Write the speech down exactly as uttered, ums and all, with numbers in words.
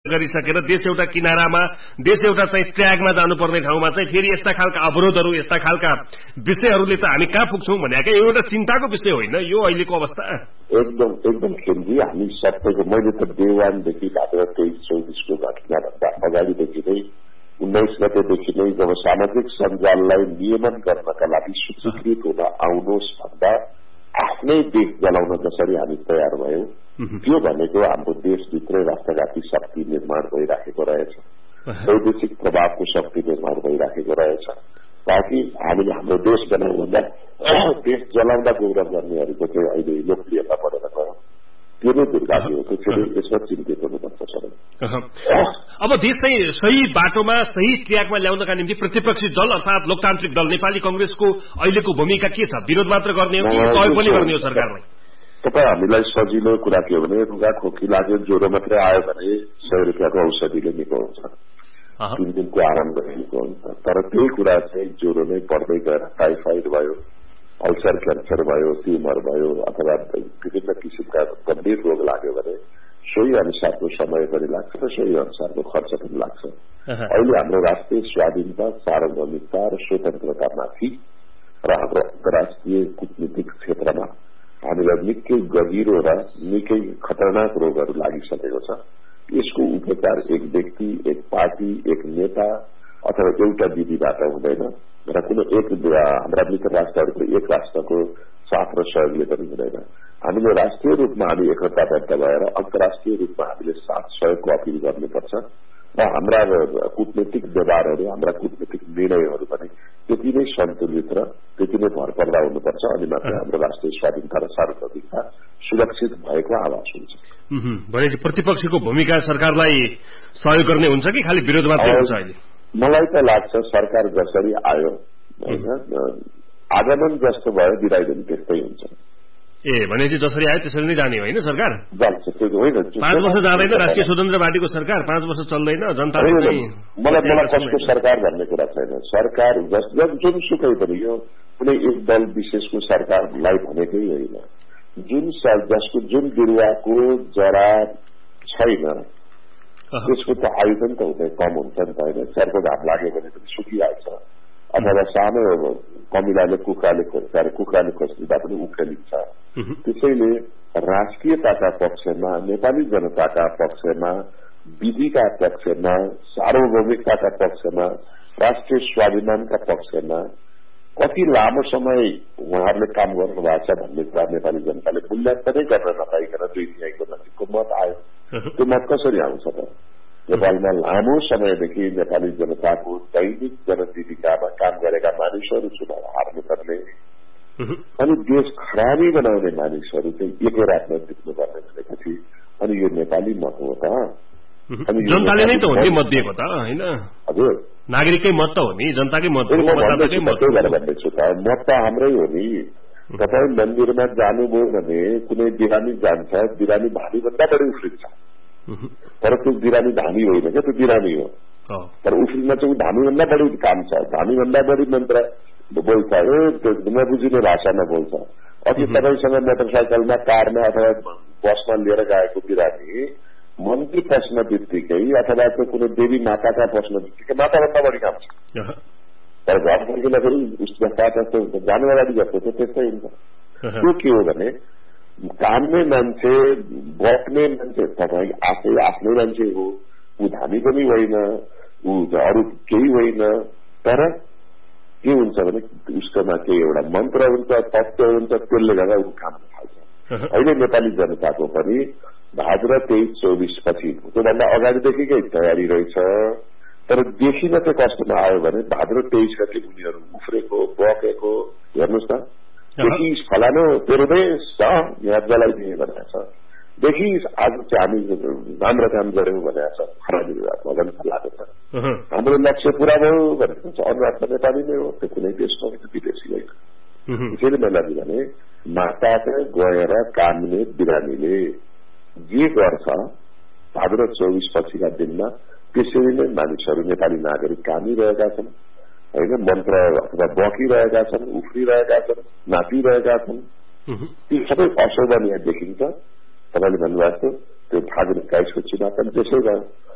गरिसकेर देश एउटा किनारामा देश एउटा चाहिँ ट्र्याकमा जानुपर्ने ठाउँमा चाहिँ फेरि यस्ता खालका अवरोधहरू यस्ता खालका विषयहरूले त हामी कहाँ पुग्छौं भनेका यो एउटा चिन्ताको विषय होइन यो अहिलेको अवस्था एकदम एकदम खेलजी हामी सबैको मैले त डे वानदेखि भाद्र तेइस चौबिसको घटनाभन्दा अगाडिदेखि नै उन्नाइस गतेदेखि नै जब सामाजिक सञ्जाललाई नियमन गर्नका लागि सूचीकृत हुन आउनुहोस् भन्दा आफ्नै देश जलाउन जसरी हामी तयार भयौं त्यो भनेको हाम्रो देशभित्रै राष्ट्रघाती शक्ति निर्माण भइराखेको रहेछ वैदेशिक प्रभावको शक्ति निर्माण भइराखेको रहेछ ताकि हामीले हाम्रो देश बनाउँदा देश जलाउँदा गौरव गर्नेहरूको चाहिँ अहिले लोकप्रियता बढेर गयो त्यो नै दुर्भाग्य हो त्यसैले यसमा चिन्तित हुनुपर्छ सबै अब देश चाहिँ सही बाटोमा सही ट्र्याकमा ल्याउनका निम्ति प्रतिपक्षी दल अर्थात लोकतान्त्रिक दल नेपाली कंग्रेसको अहिलेको भूमिका के छ विरोध मात्र गर्ने हो कि सहयोग पनि गर्ने हो सरकारलाई तपाईँ हामीलाई सजिलो कुरा के हो भने रुगा खोकी लाग्यो ज्वरो मात्रै आयो भने सय रुपियाँको औषधिले निको हुन्छ तीन दिनको आराम गर्ने निको हुन्छ तर त्यही कुरा चाहिँ ज्वरो नै बढ्दै गएर टाइफाइड भयो अल्सर क्यान्सर भयो ट्युमर भयो अथवा विभिन्न किसिमका गम्भीर रोग लाग्यो भने सोही अनुसारको समय पनि लाग्छ र सोही अनुसारको खर्च पनि लाग्छ अहिले हाम्रो राष्ट्रिय स्वाधीनता सार्वभौमिकता र स्वतन्त्रतामाथि र हाम्रो अन्तर्राष्ट्रिय कूटनीतिक क्षेत्रमा हामीलाई निकै गहिरो र निकै खतरनाक रोगहरू लागिसकेको छ यसको उपचार एक व्यक्ति एक पार्टी एक नेता अथवा एउटा विधिबाट हुँदैन र कुनै एक हाम्रा मित्र राष्ट्रहरूको एक राष्ट्रको साथ र सहयोगले पनि हुँदैन हामीले राष्ट्रिय रूपमा हामी एकताबद्ध भएर अन्तर्राष्ट्रिय रूपमा हामीले साथ सहयोगको अपील गर्नुपर्छ र हाम्रा कूटनीतिक व्यवहारहरू हाम्रा कूटनीतिक निर्णयहरू पनि त्यति नै सन्तुलित र त्यति नै भरपर्दा हुनुपर्छ अनि मात्र हाम्रो राष्ट्रिय स्वाधीनता र सार्वभौमिकता सुरक्षित भएको आभास हुन्छ भनेपछि प्रतिपक्षको भूमिका सरकारलाई सहयोग गर्ने हुन्छ कि खालि विरोध मात्रै हुन्छ अहिले मलाई त लाग्छ सरकार जसरी आयो होइन आगमन जस्तो भयो विदाई पनि त्यस्तै हुन्छ ए भनेपछि जसरी आयो त्यसरी नै जाने होइन सरकार जान्छ त्यो होइन पाँच वर्ष जाँदैन राष्ट्रिय स्वतन्त्र पार्टीको सरकार पाँच वर्ष चल्दैन जनताले चाहिँ मलाई मलाई कसको सरकार भन्ने कुरा छैन सरकार जुन सुकै पनि यो कुनै एक दल विशेषको सरकारलाई भनेकै होइन जुन जसको जुन बिरुवाको जरा छैन त्यसको त आयु पनि त हुँदै कम हुन्छ नि त होइन चर्को घाम लाग्यो भने पनि सुकिहाल्छ अथवा सानो कमिलाले कुखुराले खोज्दा कुखुराले खोज्दा पनि उखेलिन्छ त्यसैले राष्ट्रियताका पक्षमा नेपाली जनताका पक्षमा विधिका पक्षमा सार्वभौमिकताका पक्षमा राष्ट्रिय स्वाभिमानका पक्षमा कति लामो समय उहाँहरूले काम गर्नु भएको छ भन्ने कुरा नेपाली जनताले मूल्याङ्कनै गर्न नपाइकन दुई तिहाईको नजिकको मत आयो त्यो मत कसरी आउँछ त नेपालमा लामो समयदेखि नेपाली जनताको दैनिक जनजीविकामा काम गरेका मानिसहरू चुनाव हार्नुपर्ने अनि देश खराबी बनाउने मानिसहरू चाहिँ एकै रातमा जित्नुपर्ने भनेपछि अनि यो नेपाली मत हो त अनि जनताले नै त हो नि मत दिएको त होइन हजुर नागरिककै मत त हो नि जनताकै मत भन्दैछु त मत त हाम्रै हो नि तपाईँ मन्दिरमा जानुभयो भने कुनै बिरामी जान्छ बिरामी भारीभन्दा बढी उफ्रिन्छ तर त्यो बिरामी धामी होइन क्या त्यो बिरामी हो तर उफ्रिन चाहिँ धामीभन्दा बढी काम छ धामीभन्दा बढी मन्त्र बोल्छ ए नबुझिने भाषामा बोल्छ अघि तपाईँसँग मोटरसाइकलमा कारमा अथवा बसमा लिएर गएको बिरामी मन्त्री पस्न बित्तिकै अथवा त्यो कुनै देवी माताका पस्न बित्तिकै माताभन्दा बढी काम छ तर घर फर्किँदाखेरि उसको पाटा जानु अगाडि जस्तो त त्यस्तै हुन्छ त्यो के हो भने काममै मान्छे बस्ने मान्छे तपाईँ आफै आफ्नै मान्छे हो ऊ धामी पनि होइन ऊ अरू केही होइन तर के हुन्छ भने उसकोमा केही एउटा मन्त्र हुन्छ तत्व हुन्छ त्यसले गर्दा ऊ काम थाल्छ अहिले नेपाली जनताको पनि भाद्र तेइस चौबिस पछि त्योभन्दा अगाडिदेखिकै तयारी रहेछ तर देखिन चाहिँ कस्तोमा आयो भने भाद्र तेइस गते उनीहरू उफ्रेको बकेको हेर्नुहोस् न देखि फलानु तेरो देश छ यहाँ जलाइदिए भनेको छ देखि आज चाहिँ हामी राम्रो काम गऱ्यौँ भनेको छ खराबी भगवान फलाएको छ हाम्रो लक्ष्य पूरा भयो भनेको छ अनुवाद त नेपाली नै हो त्यो कुनै देशको विदेशी होइन त्यसैले मैले भने माताको गएर कामले बिरामीले जे गर्छ भाद्र चौबिस पछिका दिनमा त्यसरी नै मानिसहरू नेपाली नागरिक कामिरहेका छन् होइन मन्त्र अथवा बकिरहेका छन् उफ्रिरहेका छन् नाचिरहेका छन् ती सबै अशोभनीय देखिन्छ तपाईँले भन्नुभएको त्यो भाद्र एक्काइसको चुनाव पनि त्यसै गयो